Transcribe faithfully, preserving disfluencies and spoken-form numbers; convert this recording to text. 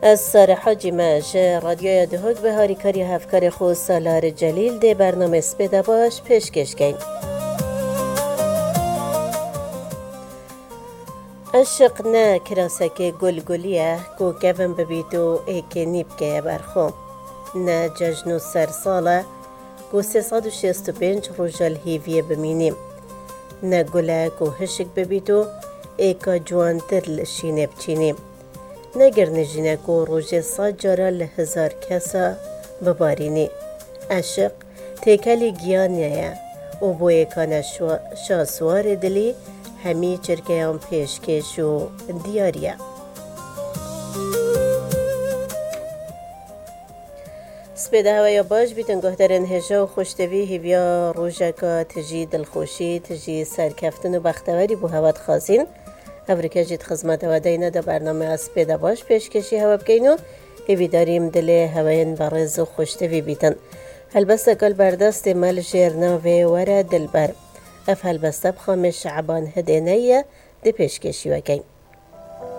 از سر حاجی ماش رادیوی دهوگ به هاریکاری هفکار خود سالار جلیل ده برنامه سپیده باش پیشکش گین. عشق نه کراسک گل گلیه گو گوم ببیدو ایک نیب که برخوم نه جشن و سرساله گو سیصد و شصت و پنج روژال هیویه بمینیم نه گله گو هشک ببیدو ایکا جوانتر لشینه بچینیم نه گرنجینه گو روژه صد جارا لهزار کسا ببارینی. عشق تکلی گیانیه و بو ایکانه شاسوار دلی همی چرکه هم پیشکش و دیاریه. سپیده هوای باش بیتن گهدرن هجا و خوشتوی هیویا روژه که تجی دلخوشی تجی سرکفتن و بختوری بو هوات خازین هفرکه جید خزمت و دینه دا برنامه از سپیده باش پیشکشی هوا بگینو هیوی داریم دل هواین برز و خوشتوی بیتن هلبسته کل بردست مال جیرنا و وره دل بر اف هلبسته بخامش شعبان هدینه دی پیشکشی و گین.